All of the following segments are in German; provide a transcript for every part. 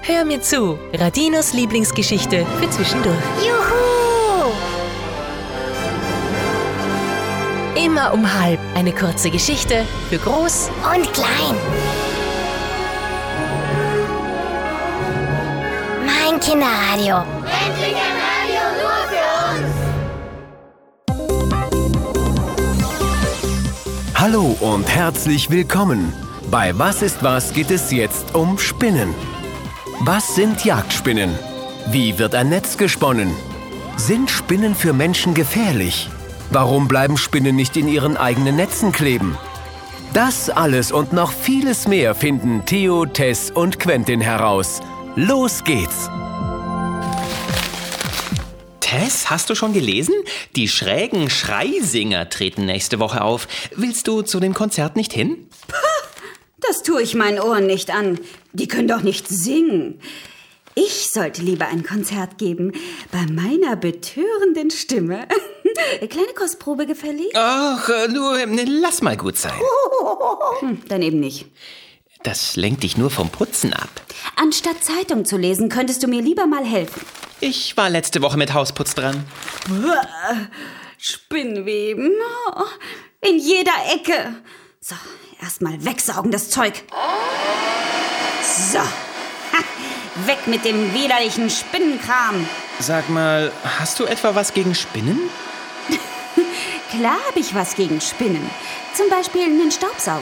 Hör mir zu, Radinos Lieblingsgeschichte für zwischendurch. Juhu! Immer um 12:30 eine kurze Geschichte für groß Und klein. Mein Kinderradio. Endlich ein Radio nur für uns. Hallo und herzlich willkommen. Bei Was ist was geht es jetzt um Spinnen. Was sind Jagdspinnen? Wie wird ein Netz gesponnen? Sind Spinnen für Menschen gefährlich? Warum bleiben Spinnen nicht in ihren eigenen Netzen kleben? Das alles und noch vieles mehr finden Theo, Tess und Quentin heraus. Los geht's! Tess, hast du schon gelesen? Die schrägen Schreisinger treten nächste Woche auf. Willst du zu dem Konzert nicht hin? Das tue ich meinen Ohren nicht an. Die können doch nicht singen. Ich sollte lieber ein Konzert geben. Bei meiner betörenden Stimme. Kleine Kostprobe gefällig? Ach, nur lass mal gut sein. Dann eben nicht. Das lenkt dich nur vom Putzen ab. Anstatt Zeitung zu lesen, könntest du mir lieber mal helfen. Ich war letzte Woche mit Hausputz dran. Spinnweben. In jeder Ecke. So, erstmal wegsaugen das Zeug. So. Weg mit dem widerlichen Spinnenkram. Sag mal, hast du etwa was gegen Spinnen? Klar habe ich was gegen Spinnen. Zum Beispiel einen Staubsauger.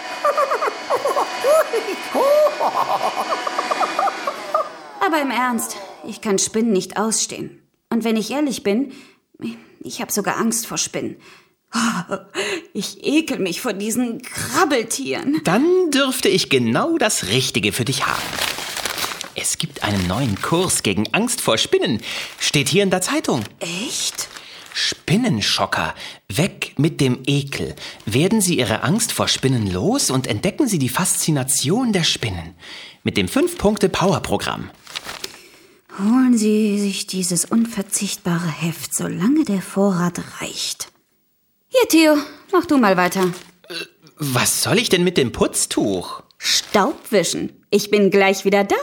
Aber im Ernst, ich kann Spinnen nicht ausstehen. Und wenn ich ehrlich bin, ich habe sogar Angst vor Spinnen. Ich ekel mich vor diesen Krabbeltieren. Dann dürfte ich genau das Richtige für dich haben. Es gibt einen neuen Kurs gegen Angst vor Spinnen. Steht hier in der Zeitung. Echt? Spinnenschocker. Weg mit dem Ekel. Werden Sie Ihre Angst vor Spinnen los und entdecken Sie die Faszination der Spinnen. Mit dem 5-Punkte-Power-Programm. Holen Sie sich dieses unverzichtbare Heft, solange der Vorrat reicht. Hier, Theo, mach du mal weiter. Was soll ich denn mit dem Putztuch? Staubwischen. Ich bin gleich wieder da.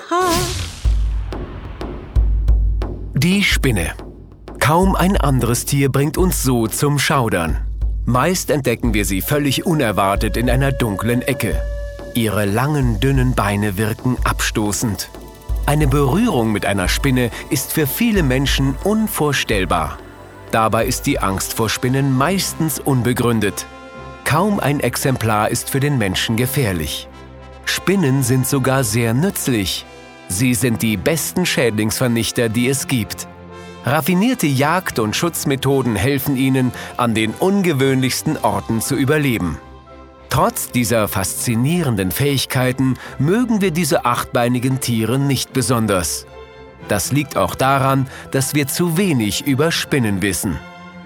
Die Spinne. Kaum ein anderes Tier bringt uns so zum Schaudern. Meist entdecken wir sie völlig unerwartet in einer dunklen Ecke. Ihre langen, dünnen Beine wirken abstoßend. Eine Berührung mit einer Spinne ist für viele Menschen unvorstellbar. Dabei ist die Angst vor Spinnen meistens unbegründet. Kaum ein Exemplar ist für den Menschen gefährlich. Spinnen sind sogar sehr nützlich. Sie sind die besten Schädlingsvernichter, die es gibt. Raffinierte Jagd- und Schutzmethoden helfen ihnen, an den ungewöhnlichsten Orten zu überleben. Trotz dieser faszinierenden Fähigkeiten mögen wir diese achtbeinigen Tiere nicht besonders. Das liegt auch daran, dass wir zu wenig über Spinnen wissen.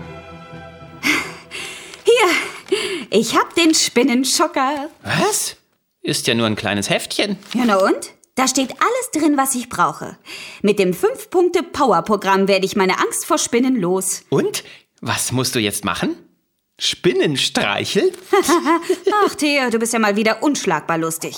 Hier, ich hab den Spinnenschocker. Was? Ist ja nur ein kleines Heftchen. Ja, na und? Da steht alles drin, was ich brauche. Mit dem 5-Punkte-Power-Programm werde ich meine Angst vor Spinnen los. Und? Was musst du jetzt machen? Spinnenstreichel? Ach, Theo, du bist ja mal wieder unschlagbar lustig.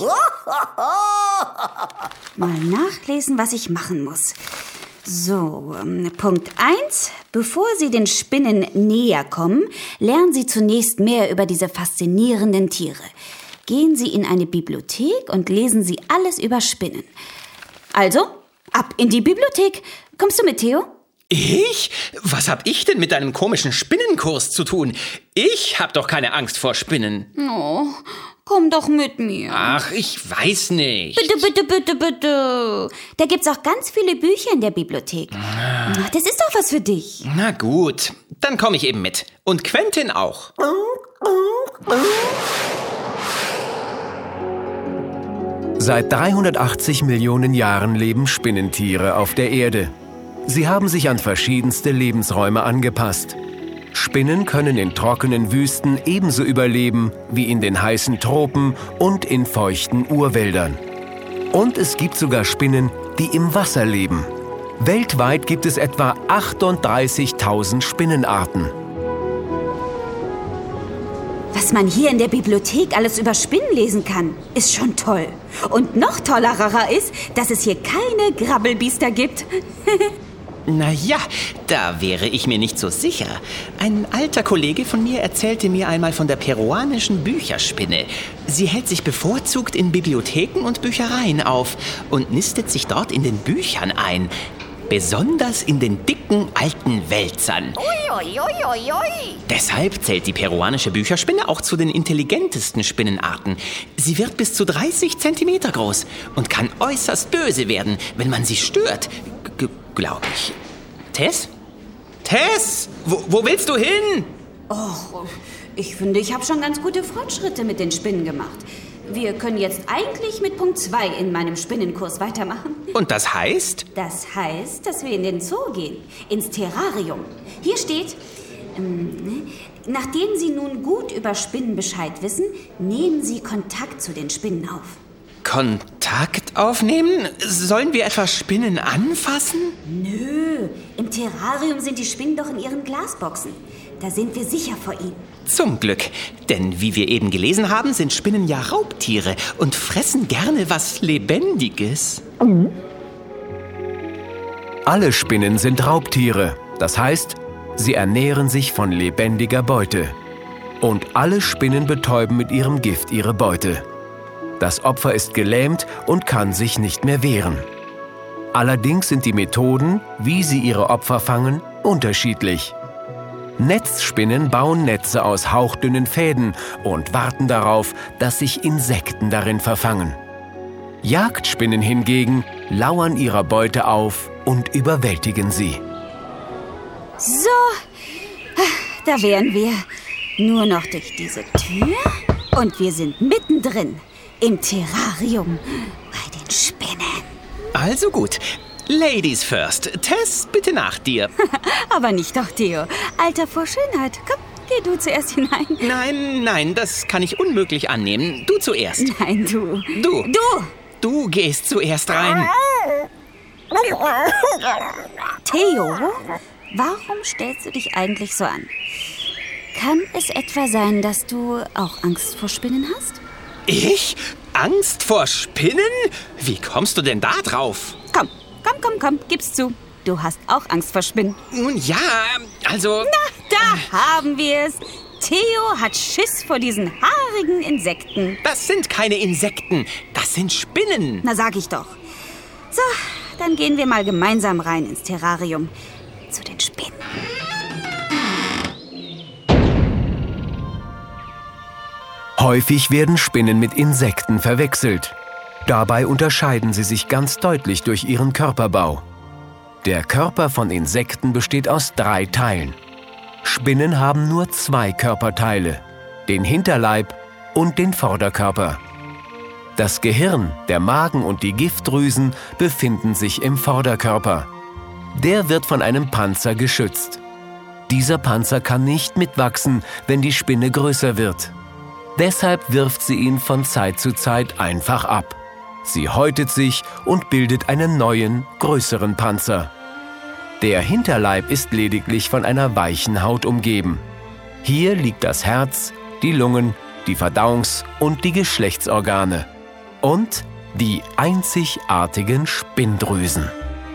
Mal nachlesen, was ich machen muss. So, Punkt 1. Bevor Sie den Spinnen näher kommen, lernen Sie zunächst mehr über diese faszinierenden Tiere. Gehen Sie in eine Bibliothek und lesen Sie alles über Spinnen. Also, ab in die Bibliothek. Kommst du mit, Theo? Ich? Was hab ich denn mit deinem komischen Spinnenkurs zu tun? Ich hab doch keine Angst vor Spinnen. Oh, komm doch mit mir. Ach, ich weiß nicht. Bitte, bitte, bitte, bitte. Da gibt's auch ganz viele Bücher in der Bibliothek. Das ist doch was für dich. Na gut, dann komme ich eben mit. Und Quentin auch. Seit 380 Millionen Jahren leben Spinnentiere auf der Erde. Sie haben sich an verschiedenste Lebensräume angepasst. Spinnen können in trockenen Wüsten ebenso überleben wie in den heißen Tropen und in feuchten Urwäldern. Und es gibt sogar Spinnen, die im Wasser leben. Weltweit gibt es etwa 38.000 Spinnenarten. Was Was man hier in der Bibliothek alles über Spinnen lesen kann, ist schon toll. Und noch tollerer ist, dass es hier keine Grabbelbiester gibt. Na ja, da wäre ich mir nicht so sicher. Ein alter Kollege von mir erzählte mir einmal von der peruanischen Bücherspinne. Sie hält sich bevorzugt in Bibliotheken und Büchereien auf und nistet sich dort in den Büchern ein. Besonders in den dicken alten Wälzern. Deshalb zählt die peruanische Bücherspinne auch zu den intelligentesten Spinnenarten. Sie wird bis zu 30 Zentimeter groß und kann äußerst böse werden, wenn man sie stört. Glaube ich. Tess? Tess? Wo willst du hin? Och, ich finde, ich habe schon ganz gute Fortschritte mit den Spinnen gemacht. Wir können jetzt eigentlich mit Punkt 2 in meinem Spinnenkurs weitermachen. Und das heißt? Das heißt, dass wir in den Zoo gehen, ins Terrarium. Hier steht, nachdem Sie nun gut über Spinnen Bescheid wissen, nehmen Sie Kontakt zu den Spinnen auf. Kontakt aufnehmen? Sollen wir etwa Spinnen anfassen? Nö, im Terrarium sind die Spinnen doch in ihren Glasboxen. Da sind wir sicher vor ihnen. Zum Glück, denn wie wir eben gelesen haben, sind Spinnen ja Raubtiere und fressen gerne was Lebendiges. Alle Spinnen sind Raubtiere, das heißt, sie ernähren sich von lebendiger Beute. Und alle Spinnen betäuben mit ihrem Gift ihre Beute. Das Opfer ist gelähmt und kann sich nicht mehr wehren. Allerdings sind die Methoden, wie sie ihre Opfer fangen, unterschiedlich. Netzspinnen bauen Netze aus hauchdünnen Fäden und warten darauf, dass sich Insekten darin verfangen. Jagdspinnen hingegen lauern ihrer Beute auf und überwältigen sie. So, da wären wir. Nur noch durch diese Tür und wir sind mittendrin. Im Terrarium bei den Spinnen. Also gut. Ladies first. Tess, bitte nach dir. Aber nicht doch, Theo. Alter vor Schönheit. Komm, geh du zuerst hinein. Nein, das kann ich unmöglich annehmen. Du zuerst. Nein, du. Du gehst zuerst rein. Theo, warum stellst du dich eigentlich so an? Kann es etwa sein, dass du auch Angst vor Spinnen hast? Ich? Angst vor Spinnen? Wie kommst du denn da drauf? Komm, gib's zu. Du hast auch Angst vor Spinnen. Nun ja, also... Na, da haben wir es. Theo hat Schiss vor diesen haarigen Insekten. Das sind keine Insekten, das sind Spinnen. Na, sag ich doch. So, dann gehen wir mal gemeinsam rein ins Terrarium. Zu den Spinnen. Häufig werden Spinnen mit Insekten verwechselt. Dabei unterscheiden sie sich ganz deutlich durch ihren Körperbau. Der Körper von Insekten besteht aus 3 Teilen. Spinnen haben nur 2 Körperteile, den Hinterleib und den Vorderkörper. Das Gehirn, der Magen und die Giftdrüsen befinden sich im Vorderkörper. Der wird von einem Panzer geschützt. Dieser Panzer kann nicht mitwachsen, wenn die Spinne größer wird. Deshalb wirft sie ihn von Zeit zu Zeit einfach ab. Sie häutet sich und bildet einen neuen, größeren Panzer. Der Hinterleib ist lediglich von einer weichen Haut umgeben. Hier liegt das Herz, die Lungen, die Verdauungs- und die Geschlechtsorgane. Und die einzigartigen Spinndrüsen.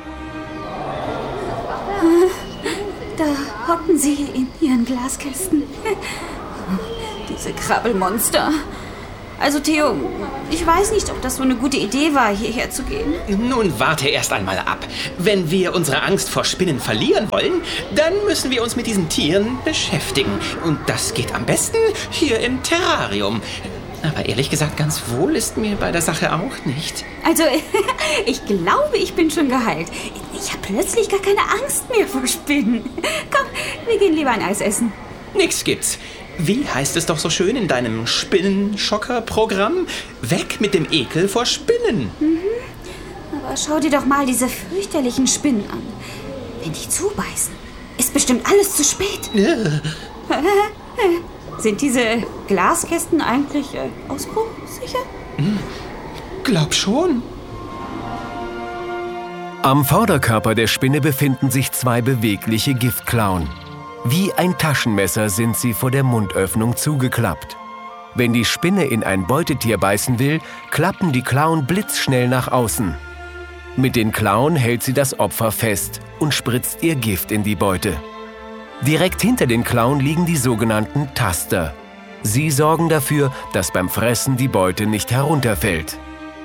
Da hocken sie in ihren Glaskästen. Diese Krabbelmonster. Also Theo, ich weiß nicht, ob das so eine gute Idee war, hierher zu gehen. Nun warte erst einmal ab. Wenn wir unsere Angst vor Spinnen verlieren wollen, dann müssen wir uns mit diesen Tieren beschäftigen. Und das geht am besten hier im Terrarium. Aber ehrlich gesagt, ganz wohl ist mir bei der Sache auch nicht. Also, ich glaube, ich bin schon geheilt. Ich habe plötzlich gar keine Angst mehr vor Spinnen. Komm, wir gehen lieber ein Eis essen. Nix gibt's. Wie heißt es doch so schön in deinem Spinnenschocker-Programm? Weg mit dem Ekel vor Spinnen. Aber schau dir doch mal diese fürchterlichen Spinnen an. Wenn die zubeißen, ist bestimmt alles zu spät. Sind diese Glaskästen eigentlich ausbruchsicher? Glaub schon. Am Vorderkörper der Spinne befinden sich 2 bewegliche Giftklauen. Wie ein Taschenmesser sind sie vor der Mundöffnung zugeklappt. Wenn die Spinne in ein Beutetier beißen will, klappen die Klauen blitzschnell nach außen. Mit den Klauen hält sie das Opfer fest und spritzt ihr Gift in die Beute. Direkt hinter den Klauen liegen die sogenannten Taster. Sie sorgen dafür, dass beim Fressen die Beute nicht herunterfällt.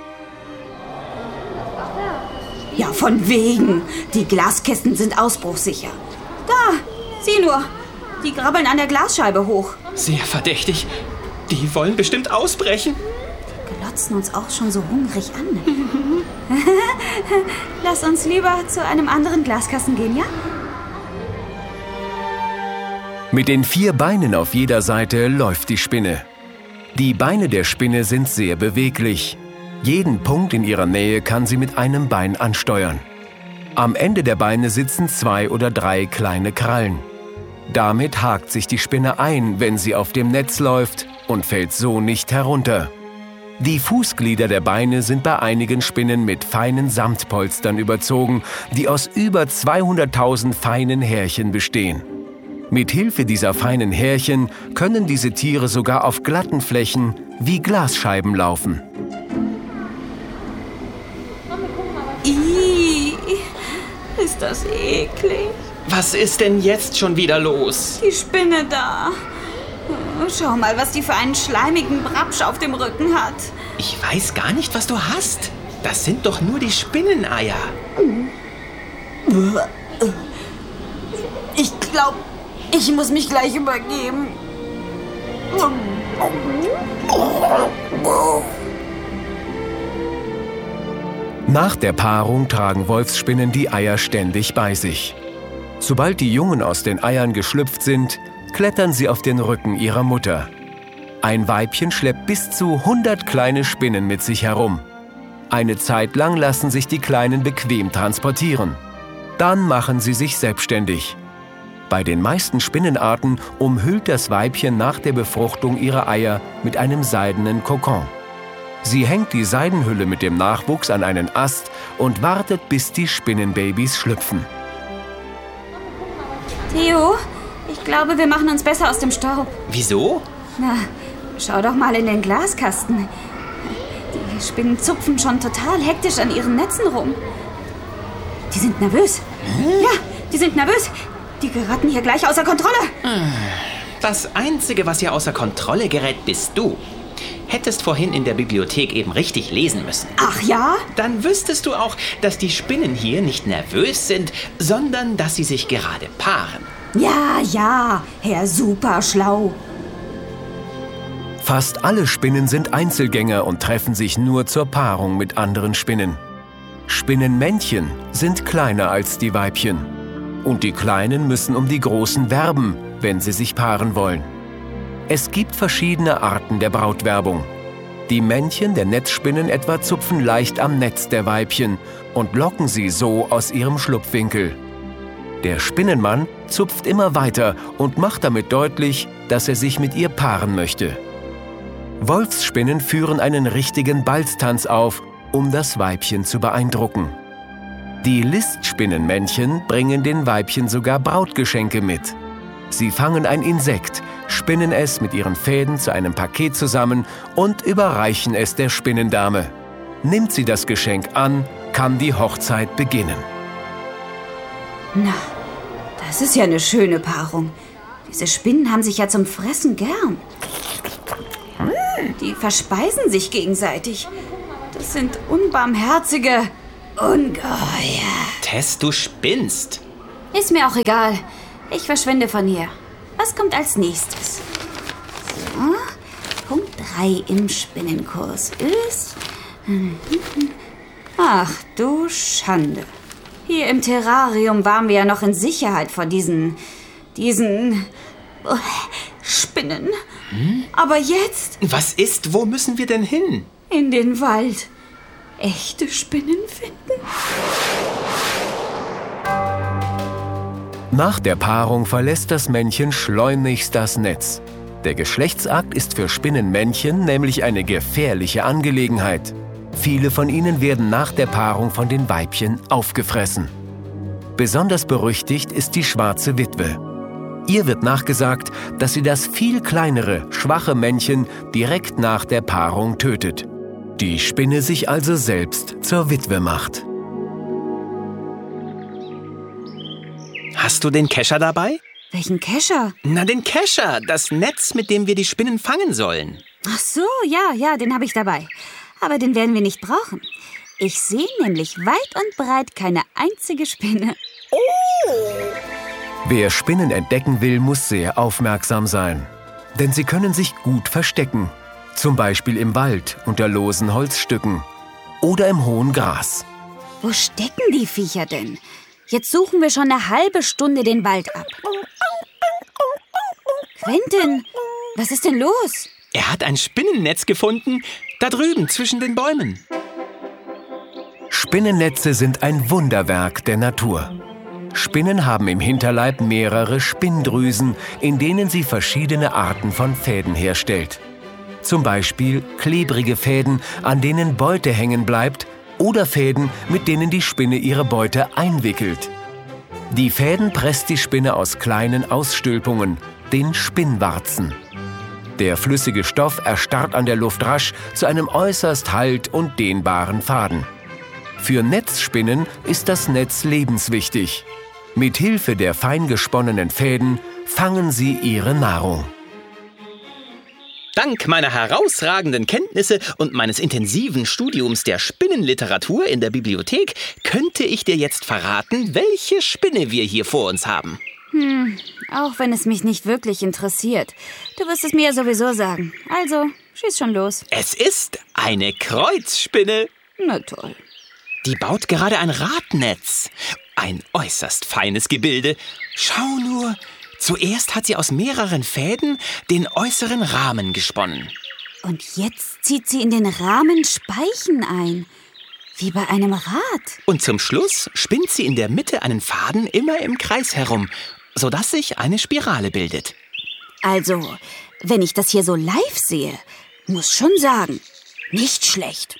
Ja, von wegen. Die Glaskästen sind ausbruchssicher. Da, sieh nur. Die krabbeln an der Glasscheibe hoch. Sehr verdächtig. Die wollen bestimmt ausbrechen. Die glotzen uns auch schon so hungrig an. Lass uns lieber zu einem anderen Glaskasten gehen, ja? Mit den 4 Beinen auf jeder Seite läuft die Spinne. Die Beine der Spinne sind sehr beweglich. Jeden Punkt in ihrer Nähe kann sie mit einem Bein ansteuern. Am Ende der Beine sitzen 2 oder 3 kleine Krallen. Damit hakt sich die Spinne ein, wenn sie auf dem Netz läuft und fällt so nicht herunter. Die Fußglieder der Beine sind bei einigen Spinnen mit feinen Samtpolstern überzogen, die aus über 200.000 feinen Härchen bestehen. Mit Hilfe dieser feinen Härchen können diese Tiere sogar auf glatten Flächen wie Glasscheiben laufen. Ih, ist das eklig. Was ist denn jetzt schon wieder los? Die Spinne da. Schau mal, was die für einen schleimigen Brapsch auf dem Rücken hat. Ich weiß gar nicht, was du hast. Das sind doch nur die Spinneneier. Ich glaube, ich muss mich gleich übergeben. Nach der Paarung tragen Wolfsspinnen die Eier ständig bei sich. Sobald die Jungen aus den Eiern geschlüpft sind, klettern sie auf den Rücken ihrer Mutter. Ein Weibchen schleppt bis zu 100 kleine Spinnen mit sich herum. Eine Zeit lang lassen sich die Kleinen bequem transportieren. Dann machen sie sich selbstständig. Bei den meisten Spinnenarten umhüllt das Weibchen nach der Befruchtung ihre Eier mit einem seidenen Kokon. Sie hängt die Seidenhülle mit dem Nachwuchs an einen Ast und wartet, bis die Spinnenbabys schlüpfen. Theo, ich glaube, wir machen uns besser aus dem Staub. Wieso? Na, schau doch mal in den Glaskasten. Die Spinnen zupfen schon total hektisch an ihren Netzen rum. Die sind nervös. Ja, die sind nervös. Die geraten hier gleich außer Kontrolle. Das Einzige, was hier außer Kontrolle gerät, bist du. Hättest vorhin in der Bibliothek eben richtig lesen müssen. Ach ja? Dann wüsstest du auch, dass die Spinnen hier nicht nervös sind, sondern dass sie sich gerade paaren. Ja, Herr Superschlau. Fast alle Spinnen sind Einzelgänger und treffen sich nur zur Paarung mit anderen Spinnen. Spinnenmännchen sind kleiner als die Weibchen. Und die Kleinen müssen um die Großen werben, wenn sie sich paaren wollen. Es gibt verschiedene Arten der Brautwerbung. Die Männchen der Netzspinnen etwa zupfen leicht am Netz der Weibchen und locken sie so aus ihrem Schlupfwinkel. Der Spinnenmann zupft immer weiter und macht damit deutlich, dass er sich mit ihr paaren möchte. Wolfsspinnen führen einen richtigen Balztanz auf, um das Weibchen zu beeindrucken. Die Listspinnenmännchen bringen den Weibchen sogar Brautgeschenke mit. Sie fangen ein Insekt, spinnen es mit ihren Fäden zu einem Paket zusammen und überreichen es der Spinnendame. Nimmt sie das Geschenk an, kann die Hochzeit beginnen. Na, das ist ja eine schöne Paarung. Diese Spinnen haben sich ja zum Fressen gern. Die verspeisen sich gegenseitig. Das sind unbarmherzige Ungeheuer. Tess, du spinnst. Ist mir auch egal. Ich verschwinde von hier. Was kommt als nächstes? So, Punkt 3 im Spinnenkurs ist... Ach du Schande. Hier im Terrarium waren wir ja noch in Sicherheit vor diesen Spinnen. Aber jetzt... Was ist? Wo müssen wir denn hin? In den Wald. Echte Spinnen finden? Nach der Paarung verlässt das Männchen schleunigst das Netz. Der Geschlechtsakt ist für Spinnenmännchen nämlich eine gefährliche Angelegenheit. Viele von ihnen werden nach der Paarung von den Weibchen aufgefressen. Besonders berüchtigt ist die schwarze Witwe. Ihr wird nachgesagt, dass sie das viel kleinere, schwache Männchen direkt nach der Paarung tötet. Die Spinne sich also selbst zur Witwe macht. Hast du den Kescher dabei? Welchen Kescher? Na, den Kescher, das Netz, mit dem wir die Spinnen fangen sollen. Ach so, ja, den habe ich dabei. Aber den werden wir nicht brauchen. Ich sehe nämlich weit und breit keine einzige Spinne. Wer Spinnen entdecken will, muss sehr aufmerksam sein. Denn sie können sich gut verstecken. Zum Beispiel im Wald unter losen Holzstücken oder im hohen Gras. Wo stecken die Viecher denn? Jetzt suchen wir schon eine halbe Stunde den Wald ab. Quentin, was ist denn los? Er hat ein Spinnennetz gefunden, da drüben zwischen den Bäumen. Spinnennetze sind ein Wunderwerk der Natur. Spinnen haben im Hinterleib mehrere Spinndrüsen, in denen sie verschiedene Arten von Fäden herstellt. Zum Beispiel klebrige Fäden, an denen Beute hängen bleibt, oder Fäden, mit denen die Spinne ihre Beute einwickelt. Die Fäden presst die Spinne aus kleinen Ausstülpungen, den Spinnwarzen. Der flüssige Stoff erstarrt an der Luft rasch zu einem äußerst halt- und dehnbaren Faden. Für Netzspinnen ist das Netz lebenswichtig. Mit Hilfe der fein gesponnenen Fäden fangen sie ihre Nahrung. Dank meiner herausragenden Kenntnisse und meines intensiven Studiums der Spinnenliteratur in der Bibliothek könnte ich dir jetzt verraten, welche Spinne wir hier vor uns haben. Auch wenn es mich nicht wirklich interessiert. Du wirst es mir ja sowieso sagen. Also, schieß schon los. Es ist eine Kreuzspinne. Na toll. Die baut gerade ein Radnetz. Ein äußerst feines Gebilde. Schau nur, zuerst hat sie aus mehreren Fäden den äußeren Rahmen gesponnen. Und jetzt zieht sie in den Rahmen Speichen ein. Wie bei einem Rad. Und zum Schluss spinnt sie in der Mitte einen Faden immer im Kreis herum, sodass sich eine Spirale bildet. Also, wenn ich das hier so live sehe, muss schon sagen, nicht schlecht.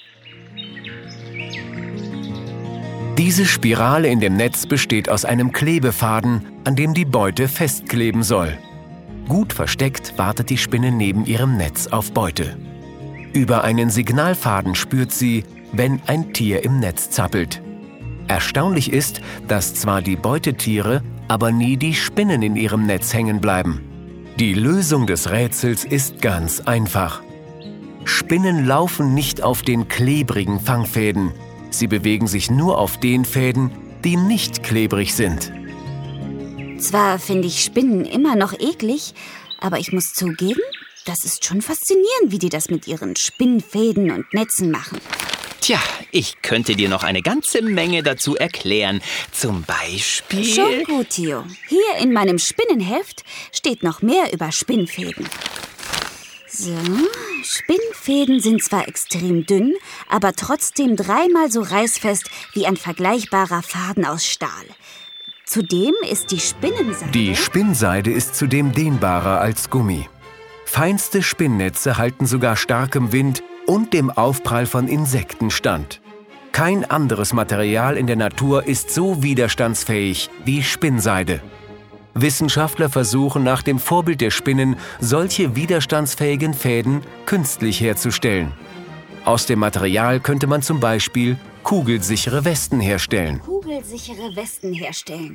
Diese Spirale in dem Netz besteht aus einem Klebefaden, an dem die Beute festkleben soll. Gut versteckt wartet die Spinne neben ihrem Netz auf Beute. Über einen Signalfaden spürt sie, wenn ein Tier im Netz zappelt. Erstaunlich ist, dass zwar die Beutetiere, aber nie die Spinnen in ihrem Netz hängen bleiben. Die Lösung des Rätsels ist ganz einfach. Spinnen laufen nicht auf den klebrigen Fangfäden. Sie bewegen sich nur auf den Fäden, die nicht klebrig sind. Zwar finde ich Spinnen immer noch eklig, aber ich muss zugeben, das ist schon faszinierend, wie die das mit ihren Spinnfäden und Netzen machen. Tja, ich könnte dir noch eine ganze Menge dazu erklären. Zum Beispiel... Schon gut, Theo. Hier in meinem Spinnenheft steht noch mehr über Spinnfäden. So, Spinnfäden sind zwar extrem dünn, aber trotzdem 3-mal so reißfest wie ein vergleichbarer Faden aus Stahl. Zudem ist die Spinnenseide... Die Spinnseide ist zudem dehnbarer als Gummi. Feinste Spinnnetze halten sogar starkem Wind und dem Aufprall von Insekten stand. Kein anderes Material in der Natur ist so widerstandsfähig wie Spinnseide. Wissenschaftler versuchen nach dem Vorbild der Spinnen, solche widerstandsfähigen Fäden künstlich herzustellen. Aus dem Material könnte man zum Beispiel kugelsichere Westen herstellen. Kugelsichere Westen herstellen.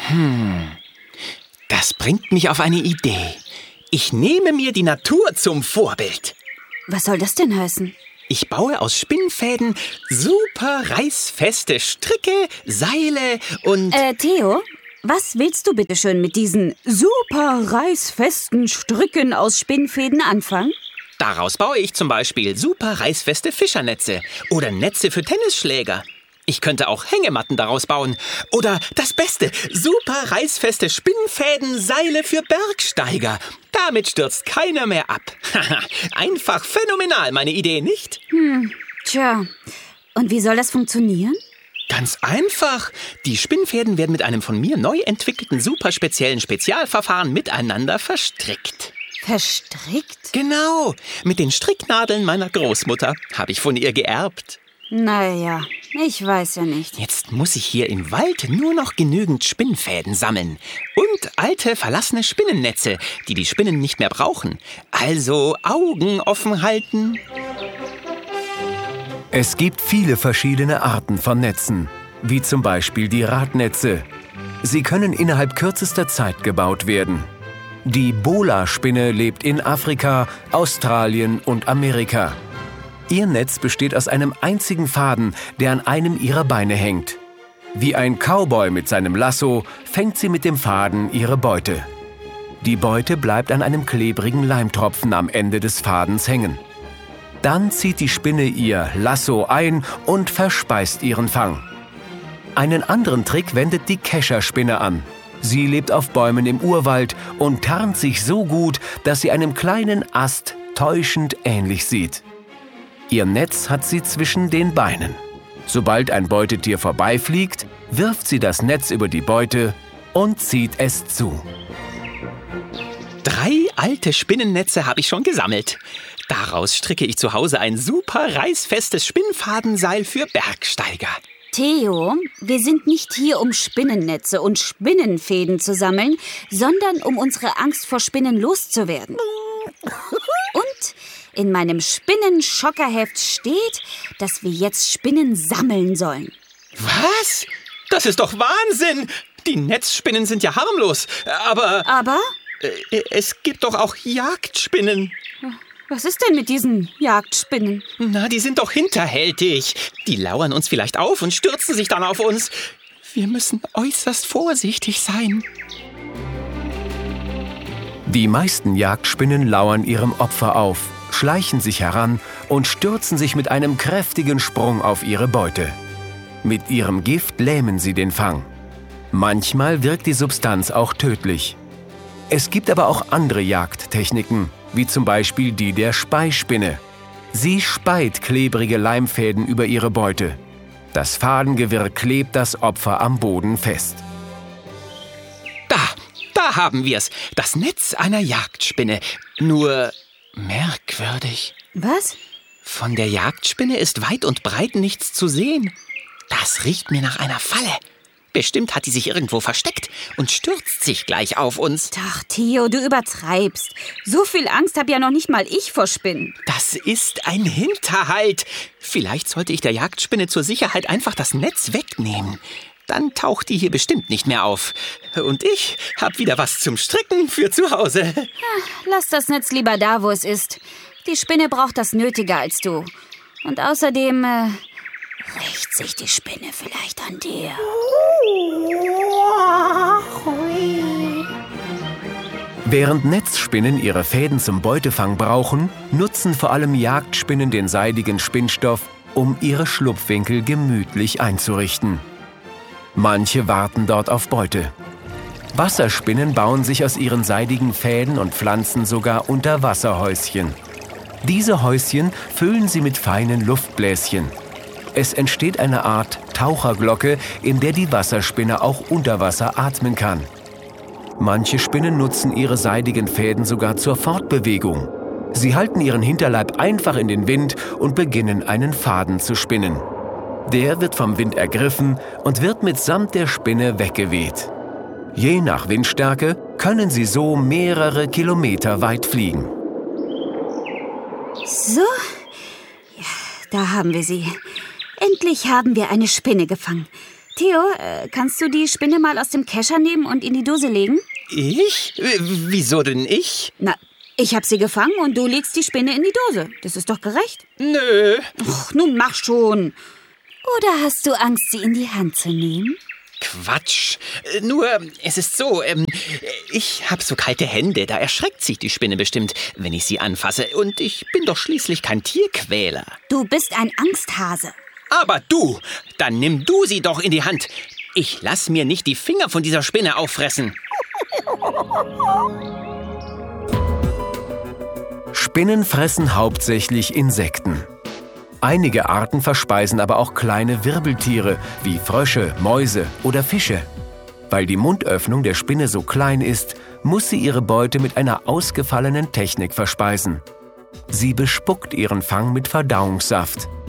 Das bringt mich auf eine Idee. Ich nehme mir die Natur zum Vorbild. Was soll das denn heißen? Ich baue aus Spinnfäden super reißfeste Stricke, Seile und... Theo, was willst du bitte schön mit diesen super reißfesten Stricken aus Spinnfäden anfangen? Daraus baue ich zum Beispiel super reißfeste Fischernetze oder Netze für Tennisschläger. Ich könnte auch Hängematten daraus bauen. Oder das Beste, super reißfeste Spinnfäden, Seile für Bergsteiger. Damit stürzt keiner mehr ab. Einfach phänomenal, meine Idee, nicht? Tja, und wie soll das funktionieren? Ganz einfach. Die Spinnfäden werden mit einem von mir neu entwickelten super speziellen Spezialverfahren miteinander verstrickt. Verstrickt? Genau, mit den Stricknadeln meiner Großmutter. Habe ich von ihr geerbt. Naja, Ich weiß ja nicht. Jetzt muss ich hier im Wald nur noch genügend Spinnfäden sammeln. Und alte, verlassene Spinnennetze, die die Spinnen nicht mehr brauchen. Also Augen offen halten. Es gibt viele verschiedene Arten von Netzen, wie zum Beispiel die Radnetze. Sie können innerhalb kürzester Zeit gebaut werden. Die Bola-Spinne lebt in Afrika, Australien und Amerika. Ihr Netz besteht aus einem einzigen Faden, der an einem ihrer Beine hängt. Wie ein Cowboy mit seinem Lasso fängt sie mit dem Faden ihre Beute. Die Beute bleibt an einem klebrigen Leimtropfen am Ende des Fadens hängen. Dann zieht die Spinne ihr Lasso ein und verspeist ihren Fang. Einen anderen Trick wendet die Kescherspinne an. Sie lebt auf Bäumen im Urwald und tarnt sich so gut, dass sie einem kleinen Ast täuschend ähnlich sieht. Ihr Netz hat sie zwischen den Beinen. Sobald ein Beutetier vorbeifliegt, wirft sie das Netz über die Beute und zieht es zu. 3 alte Spinnennetze habe ich schon gesammelt. Daraus stricke ich zu Hause ein super reißfestes Spinnfadenseil für Bergsteiger. Theo, wir sind nicht hier, um Spinnennetze und Spinnenfäden zu sammeln, sondern um unsere Angst vor Spinnen loszuwerden. Und in meinem Spinnenschockerheft steht, dass wir jetzt Spinnen sammeln sollen. Was? Das ist doch Wahnsinn! Die Netzspinnen sind ja harmlos, aber... Aber? Es gibt doch auch Jagdspinnen. Was ist denn mit diesen Jagdspinnen? Na, die sind doch hinterhältig. Die lauern uns vielleicht auf und stürzen sich dann auf uns. Wir müssen äußerst vorsichtig sein. Die meisten Jagdspinnen lauern ihrem Opfer auf, schleichen sich heran und stürzen sich mit einem kräftigen Sprung auf ihre Beute. Mit ihrem Gift lähmen sie den Fang. Manchmal wirkt die Substanz auch tödlich. Es gibt aber auch andere Jagdtechniken, wie zum Beispiel die der Speispinne. Sie speit klebrige Leimfäden über ihre Beute. Das Fadengewirr klebt das Opfer am Boden fest. Da haben wir's. Das Netz einer Jagdspinne. Nur merkwürdig. Was? Von der Jagdspinne ist weit und breit nichts zu sehen. Das riecht mir nach einer Falle. Bestimmt hat die sich irgendwo versteckt und stürzt sich gleich auf uns. Ach, Theo, du übertreibst. So viel Angst habe ja noch nicht mal ich vor Spinnen. Das ist ein Hinterhalt. Vielleicht sollte ich der Jagdspinne zur Sicherheit einfach das Netz wegnehmen. Dann taucht die hier bestimmt nicht mehr auf. Und ich habe wieder was zum Stricken für zu Hause. Lass das Netz lieber da, wo es ist. Die Spinne braucht das nötiger als du. Und außerdem rächt sich die Spinne vielleicht an dir. Während Netzspinnen ihre Fäden zum Beutefang brauchen, nutzen vor allem Jagdspinnen den seidigen Spinnstoff, um ihre Schlupfwinkel gemütlich einzurichten. Manche warten dort auf Beute. Wasserspinnen bauen sich aus ihren seidigen Fäden und Pflanzen sogar Unterwasserhäuschen. Diese Häuschen füllen sie mit feinen Luftbläschen. Es entsteht eine Art Taucherglocke, in der die Wasserspinne auch unter Wasser atmen kann. Manche Spinnen nutzen ihre seidigen Fäden sogar zur Fortbewegung. Sie halten ihren Hinterleib einfach in den Wind und beginnen einen Faden zu spinnen. Der wird vom Wind ergriffen und wird mitsamt der Spinne weggeweht. Je nach Windstärke können sie so mehrere Kilometer weit fliegen. So, ja, da haben wir sie. Endlich haben wir eine Spinne gefangen. Theo, kannst du die Spinne mal aus dem Kescher nehmen und in die Dose legen? Ich? Wieso denn ich? Na, ich habe sie gefangen und du legst die Spinne in die Dose. Das ist doch gerecht. Nö. Och, nun mach schon. Oder hast du Angst, sie in die Hand zu nehmen? Quatsch. Nur, es ist so, ich habe so kalte Hände, da erschreckt sich die Spinne bestimmt, wenn ich sie anfasse. Und ich bin doch schließlich kein Tierquäler. Du bist ein Angsthase. Aber du, dann nimm du sie doch in die Hand. Ich lass mir nicht die Finger von dieser Spinne auffressen. Spinnen fressen hauptsächlich Insekten. Einige Arten verspeisen aber auch kleine Wirbeltiere wie Frösche, Mäuse oder Fische. Weil die Mundöffnung der Spinne so klein ist, muss sie ihre Beute mit einer ausgefallenen Technik verspeisen. Sie bespuckt ihren Fang mit Verdauungssaft.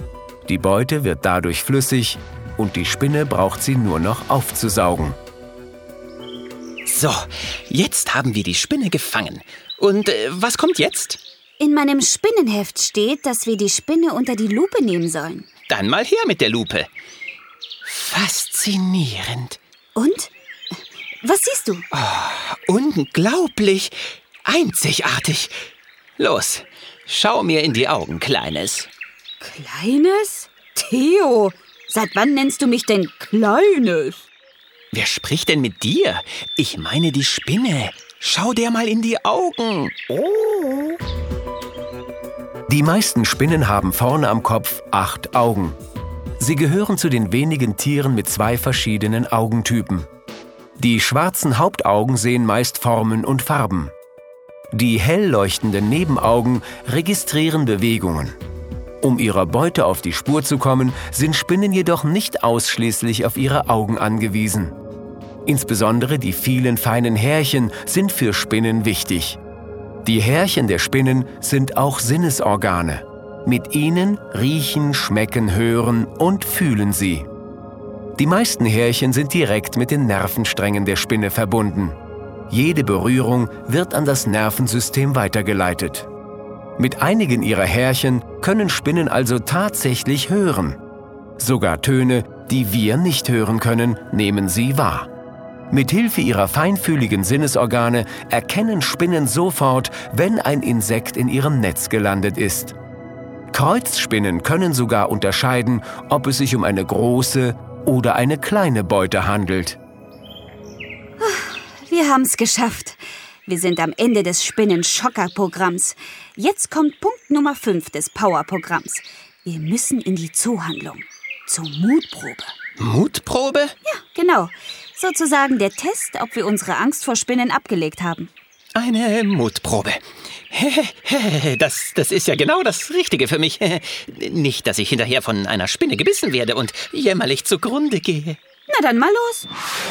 Die Beute wird dadurch flüssig und die Spinne braucht sie nur noch aufzusaugen. So, jetzt haben wir die Spinne gefangen. Und was kommt jetzt? In meinem Spinnenheft steht, dass wir die Spinne unter die Lupe nehmen sollen. Dann mal her mit der Lupe. Faszinierend. Und? Was siehst du? Unglaublich. Einzigartig. Los, schau mir in die Augen, Kleines. Kleines? Theo, seit wann nennst du mich denn Kleines? Wer spricht denn mit dir? Ich meine die Spinne. Schau dir mal in die Augen. Oh. Die meisten Spinnen haben vorne am Kopf 8 Augen. Sie gehören zu den wenigen Tieren mit 2 verschiedenen Augentypen. Die schwarzen Hauptaugen sehen meist Formen und Farben. Die hell leuchtenden Nebenaugen registrieren Bewegungen. Um ihrer Beute auf die Spur zu kommen, sind Spinnen jedoch nicht ausschließlich auf ihre Augen angewiesen. Insbesondere die vielen feinen Härchen sind für Spinnen wichtig. Die Härchen der Spinnen sind auch Sinnesorgane. Mit ihnen riechen, schmecken, hören und fühlen sie. Die meisten Härchen sind direkt mit den Nervensträngen der Spinne verbunden. Jede Berührung wird an das Nervensystem weitergeleitet. Mit einigen ihrer Härchen können Spinnen also tatsächlich hören. Sogar Töne, die wir nicht hören können, nehmen sie wahr. Mithilfe ihrer feinfühligen Sinnesorgane erkennen Spinnen sofort, wenn ein Insekt in ihrem Netz gelandet ist. Kreuzspinnen können sogar unterscheiden, ob es sich um eine große oder eine kleine Beute handelt. Wir haben's geschafft. Wir sind am Ende des Spinnen-Schocker-Programms. Jetzt kommt Punkt Nummer 5 des Power-Programms. Wir müssen in die Zoohandlung. Zur Mutprobe. Mutprobe? Ja, genau. Sozusagen der Test, ob wir unsere Angst vor Spinnen abgelegt haben. Eine Mutprobe. Das ist ja genau das Richtige für mich. Nicht, dass ich hinterher von einer Spinne gebissen werde und jämmerlich zugrunde gehe. Na dann mal los.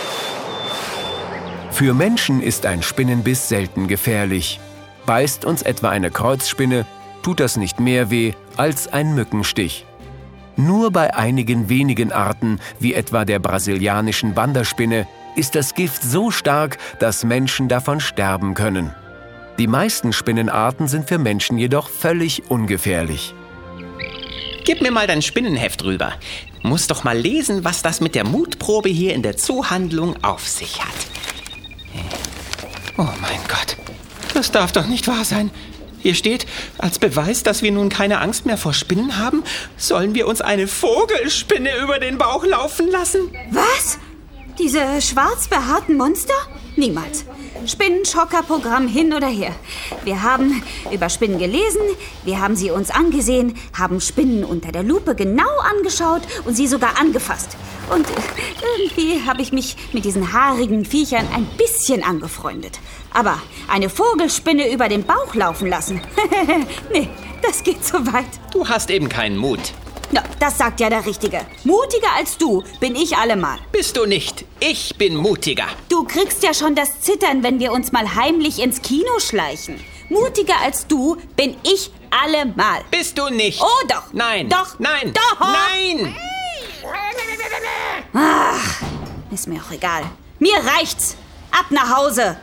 Für Menschen ist ein Spinnenbiss selten gefährlich. Beißt uns etwa eine Kreuzspinne, tut das nicht mehr weh als ein Mückenstich. Nur bei einigen wenigen Arten, wie etwa der brasilianischen Wanderspinne, ist das Gift so stark, dass Menschen davon sterben können. Die meisten Spinnenarten sind für Menschen jedoch völlig ungefährlich. Gib mir mal dein Spinnenheft rüber. Muss doch mal lesen, was das mit der Mutprobe hier in der Zoohandlung auf sich hat. Oh mein Gott, das darf doch nicht wahr sein. Hier steht, als Beweis, dass wir nun keine Angst mehr vor Spinnen haben, sollen wir uns eine Vogelspinne über den Bauch laufen lassen. Was? Diese schwarz behaarten Monster? Niemals. Spinnen-Schocker-Programm hin oder her. Wir haben über Spinnen gelesen, wir haben sie uns angesehen, haben Spinnen unter der Lupe genau angeschaut und sie sogar angefasst. Und irgendwie habe ich mich mit diesen haarigen Viechern ein bisschen angefreundet. Aber eine Vogelspinne über den Bauch laufen lassen? Nee, das geht zu weit. Du hast eben keinen Mut. Ja, das sagt ja der Richtige. Mutiger als du bin ich allemal. Bist du nicht. Ich bin mutiger. Du kriegst ja schon das Zittern, wenn wir uns mal heimlich ins Kino schleichen. Mutiger als du bin ich allemal. Bist du nicht. Oh, doch. Nein. Doch. Nein. Doch. Nein. Ach, ist mir auch egal. Mir reicht's. Ab nach Hause.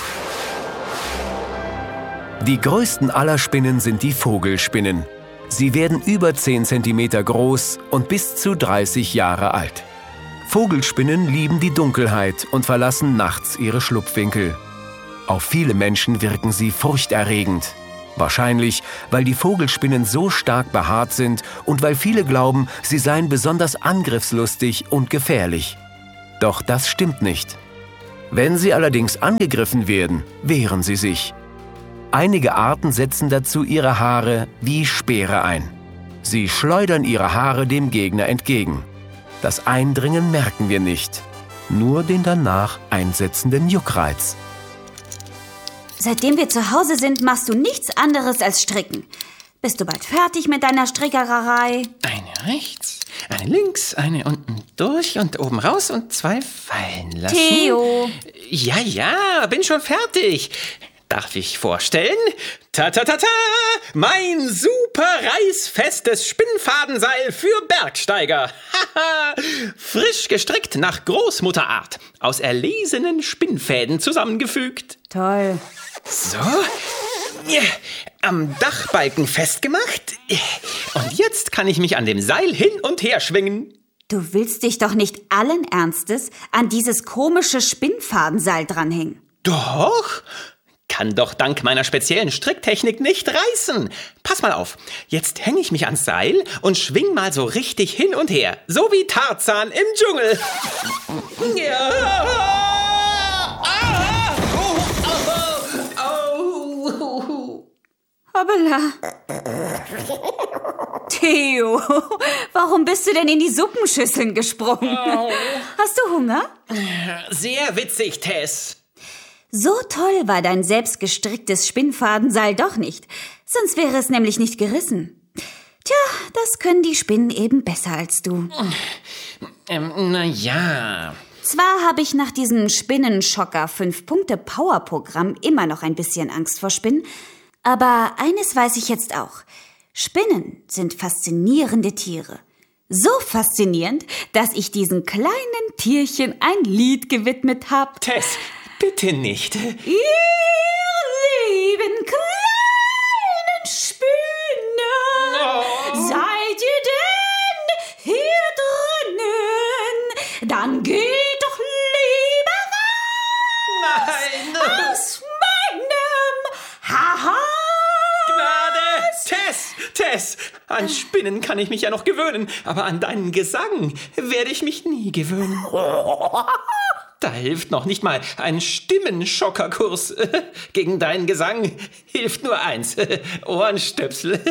Die größten aller Spinnen sind die Vogelspinnen. Sie werden über 10 cm groß und bis zu 30 Jahre alt. Vogelspinnen lieben die Dunkelheit und verlassen nachts ihre Schlupfwinkel. Auf viele Menschen wirken sie furchterregend. Wahrscheinlich, weil die Vogelspinnen so stark behaart sind und weil viele glauben, sie seien besonders angriffslustig und gefährlich. Doch das stimmt nicht. Wenn sie allerdings angegriffen werden, wehren sie sich. Einige Arten setzen dazu ihre Haare wie Speere ein. Sie schleudern ihre Haare dem Gegner entgegen. Das Eindringen merken wir nicht, nur den danach einsetzenden Juckreiz. Seitdem wir zu Hause sind, machst du nichts anderes als stricken. Bist du bald fertig mit deiner Strickerei? Eine rechts, eine links, eine unten durch und oben raus und 2 fallen lassen. Theo! Ja, bin schon fertig. Darf ich vorstellen? Ta-ta-ta-ta! Mein super reißfestes Spinnfadenseil für Bergsteiger. Haha! Frisch gestrickt nach Großmutterart. Aus erlesenen Spinnfäden zusammengefügt. Toll. So. Am Dachbalken festgemacht. Und jetzt kann ich mich an dem Seil hin und her schwingen. Du willst dich doch nicht allen Ernstes an dieses komische Spinnfadenseil dranhängen. Doch. Kann doch dank meiner speziellen Stricktechnik nicht reißen. Pass mal auf. Jetzt hänge ich mich ans Seil und schwing mal so richtig hin und her. So wie Tarzan im Dschungel. Ja. Hoppala. Theo, warum bist du denn in die Suppenschüsseln gesprungen? Hast du Hunger? Sehr witzig, Tess. So toll war dein selbstgestricktes Spinnfadenseil doch nicht. Sonst wäre es nämlich nicht gerissen. Tja, das können die Spinnen eben besser als du. Na ja. Zwar habe ich nach diesem Spinnenschocker 5-Punkte-Power-Programm immer noch ein bisschen Angst vor Spinnen, aber eines weiß ich jetzt auch. Spinnen sind faszinierende Tiere. So faszinierend, dass ich diesen kleinen Tierchen ein Lied gewidmet habe. Tess, bitte nicht. Ihr lieben kleinen Spinner, seid ihr denn hier drinnen? Dann geht doch lieber raus aus meinem Haha. Gnade! Tess, an Spinnen kann ich mich ja noch gewöhnen, aber an deinen Gesang werde ich mich nie gewöhnen. Da hilft noch nicht mal ein Stimmenschockerkurs. Gegen deinen Gesang hilft nur eins: Ohrenstöpsel.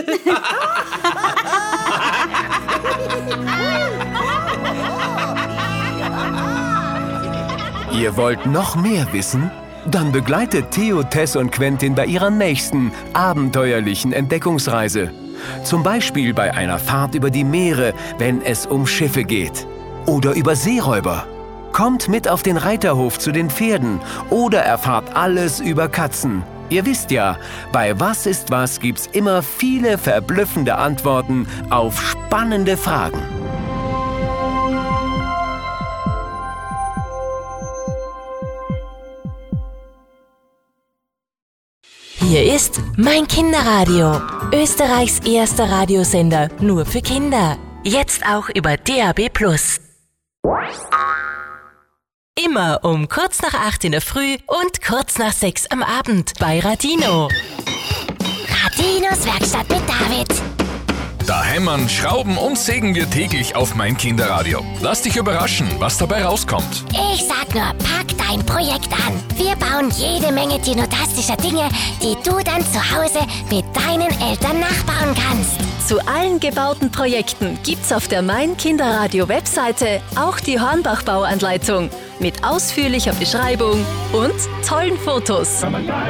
Ihr wollt noch mehr wissen? Dann begleitet Theo, Tess und Quentin bei ihrer nächsten abenteuerlichen Entdeckungsreise. Zum Beispiel bei einer Fahrt über die Meere, wenn es um Schiffe geht. Oder über Seeräuber. Kommt mit auf den Reiterhof zu den Pferden oder erfahrt alles über Katzen. Ihr wisst ja, bei Was ist was gibt's immer viele verblüffende Antworten auf spannende Fragen. Hier ist Mein Kinderradio. Österreichs erster Radiosender nur für Kinder. Jetzt auch über DAB+. Immer um kurz nach 8 in der Früh und kurz nach 6 am Abend bei Radino. Radinos Werkstatt mit David. Da hämmern, schrauben und sägen wir täglich auf Mein Kinderradio. Lass dich überraschen, was dabei rauskommt. Ich sag nur, pack dein Projekt an. Wir bauen jede Menge dinotastischer Dinge, die du dann zu Hause mit deinen Eltern nachbauen kannst. Zu allen gebauten Projekten gibt's auf der Mein Kinderradio Webseite auch die Hornbach-Bauanleitung mit ausführlicher Beschreibung und tollen Fotos.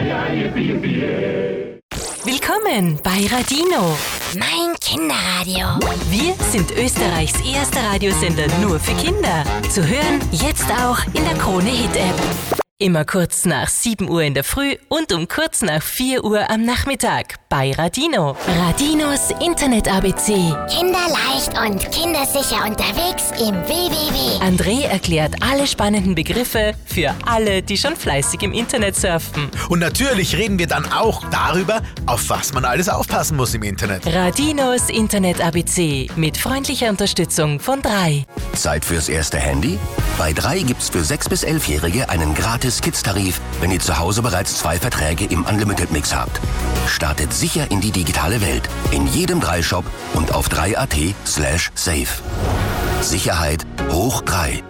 Willkommen bei Radino. Mein Kinderradio. Wir sind Österreichs erster Radiosender nur für Kinder. Zu hören jetzt auch in der Krone-Hit-App. Immer kurz nach 7 Uhr in der Früh und um kurz nach 4 Uhr am Nachmittag bei Radino. Radinos Internet-ABC. Kinderleicht und kindersicher unterwegs im WWW. André erklärt alle spannenden Begriffe für alle, die schon fleißig im Internet surfen. Und natürlich reden wir dann auch darüber, auf was man alles aufpassen muss im Internet. Radinos Internet-ABC mit freundlicher Unterstützung von 3. Zeit fürs erste Handy? Bei 3 gibt's für 6- bis 11-Jährige einen Gratis-Kids-Tarif, wenn ihr zu Hause bereits 2 Verträge im Unlimited-Mix habt. Startet sicher in die digitale Welt. In jedem 3-Shop und auf 3.at/safe. Sicherheit hoch 3.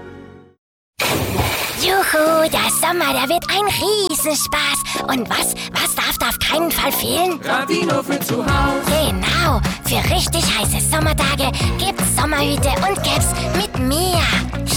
Juhu, der Sommer, der wird ein Riesenspaß. Und was darf da auf keinen Fall fehlen? Radino für zu Hause. Genau, für richtig heiße Sommertage gibt's Sommerhüte und Caps mit Meer.